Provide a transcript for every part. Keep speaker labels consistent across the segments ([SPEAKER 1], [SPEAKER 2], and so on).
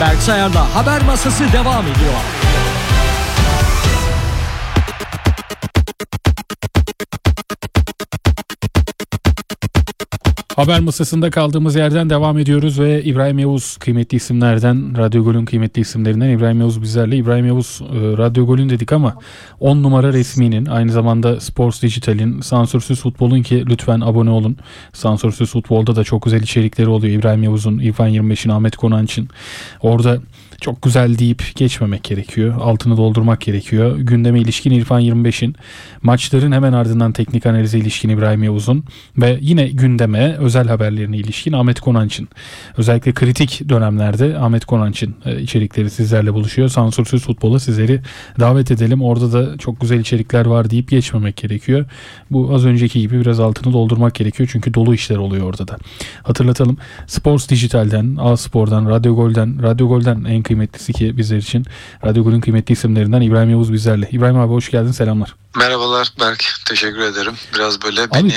[SPEAKER 1] Berk Sayar'la Haber Masası devam ediyor.
[SPEAKER 2] Haber masasında kaldığımız yerden devam ediyoruz ve İbrahim Yavuz kıymetli isimlerden, Radyo Gol'ün kıymetli isimlerinden İbrahim Yavuz bizlerle. İbrahim Yavuz Radyo Gol'ün dedik ama 10 numara resminin, aynı zamanda Sports Digital'in, Sansürsüz Futbol'un, ki lütfen abone olun. Sansürsüz Futbol'da da çok güzel içerikleri oluyor. İbrahim Yavuz'un, İrfan 25'in, Ahmet Konanç'ın. Orada çok güzel deyip geçmemek gerekiyor. Altını doldurmak gerekiyor. Gündeme ilişkin İrfan 25'in, maçların hemen ardından teknik analize ilişkin İbrahim Yavuz'un ve yine gündeme özel haberlerine ilişkin Ahmet Konanç'ın. Özellikle kritik dönemlerde Ahmet Konanç'ın içerikleri sizlerle buluşuyor. Sansürsüz Futbol'a sizleri davet edelim. Orada da çok güzel içerikler var deyip geçmemek gerekiyor. Bu az önceki gibi biraz altını doldurmak gerekiyor. Çünkü dolu işler oluyor orada da. Hatırlatalım. Sports Digital'den, A-Spor'dan, Radyo Gol'den en kıymetlisi ki bizler için Radyo Gol'ün kıymetli isimlerinden İbrahim Yavuz bizlerle. İbrahim abi hoş geldin, selamlar.
[SPEAKER 3] Merhabalar Berk, teşekkür ederim. Biraz böyle beni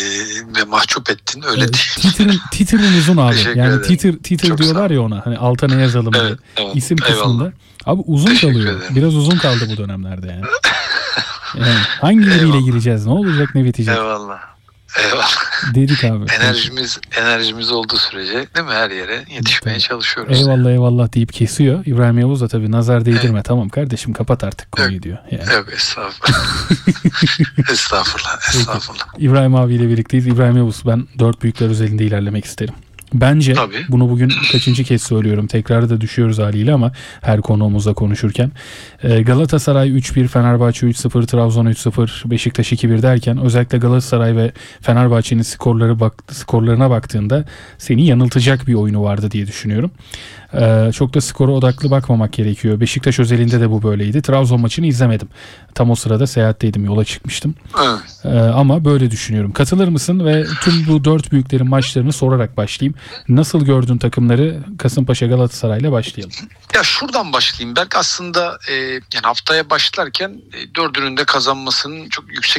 [SPEAKER 3] mahcup ettin, öyle değil.
[SPEAKER 2] Titrin uzun abi.
[SPEAKER 3] Teşekkür
[SPEAKER 2] Yani
[SPEAKER 3] ederim.
[SPEAKER 2] titir
[SPEAKER 3] Çok
[SPEAKER 2] diyorlar ya ona. Hani alta ne yazalım diye.
[SPEAKER 3] Evet,
[SPEAKER 2] İsim
[SPEAKER 3] eyvallah.
[SPEAKER 2] kısmında. Abi uzun
[SPEAKER 3] Teşekkür
[SPEAKER 2] kalıyor.
[SPEAKER 3] ederim.
[SPEAKER 2] Biraz uzun kaldı bu dönemlerde yani. Yani hangi biriyle gireceğiz? Ne olacak, ne bitecek?
[SPEAKER 3] Eyvallah.
[SPEAKER 2] Dedik abi.
[SPEAKER 3] Enerjimiz olduğu sürece değil mi, her yere yetişmeye çalışıyoruz.
[SPEAKER 2] Eyvallah deyip kesiyor. İbrahim Yavuz da tabii nazar değdirme. Tamam kardeşim, kapat artık konuyu diyor. Yani.
[SPEAKER 3] Yok estağfurullah. Estağfurullah.
[SPEAKER 2] İbrahim abiyle birlikteyiz. İbrahim Yavuz, ben dört büyükler özelinde ilerlemek isterim. Bence
[SPEAKER 3] Tabii.
[SPEAKER 2] bunu bugün kaçıncı kez söylüyorum. Tekrarı da düşüyoruz haliyle ama her konuğumuzla konuşurken. Galatasaray 3-1, Fenerbahçe 3-0, Trabzon 3-0, Beşiktaş 2-1 derken özellikle Galatasaray ve Fenerbahçe'nin skorlarına baktığında seni yanıltacak bir oyunu vardı diye düşünüyorum. Çok da skora odaklı bakmamak gerekiyor. Beşiktaş özelinde de bu böyleydi. Trabzon maçını izlemedim. Tam o sırada seyahatteydim, yola çıkmıştım. Ama böyle düşünüyorum. Katılır mısın ve tüm bu dört büyüklerin maçlarını sorarak başlayayım. Nasıl gördün takımları? Kasımpaşa Galatasaray'la başlayalım.
[SPEAKER 3] Ya şuradan başlayayım. Berk aslında yani haftaya başlarken dördünün de kazanmasının çok yüksek